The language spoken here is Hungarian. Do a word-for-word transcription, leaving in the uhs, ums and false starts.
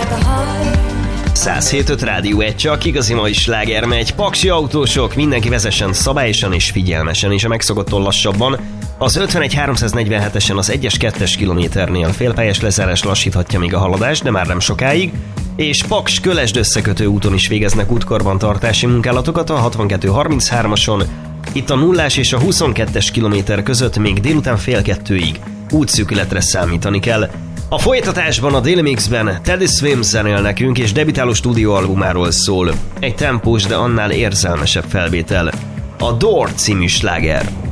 száz hét öt Rádió egy, csak igazi mai sláger megy. Paksi autósok, mindenki vezessen szabályosan és figyelmesen, és a megszokottan lassabban. Az ötvenegy háromszáznegyvenhetesen az egyes kettes kilométernél félpályás lezárás lassíthatja még a haladást, de már nem sokáig. És Paks-Kölesd összekötő úton is végeznek útkarbantartási munkálatokat a hatvankettő harminchármason. Itt a nullás és a huszonkettes kilométer között még délután fél kettőig útszűkületre számítani kell. A folytatásban a Daily Mixben Teddy Swims zenél nekünk, és debütáló stúdióalbumáról szól. Egy tempós, de annál érzelmesebb felvétel. A Door című sláger.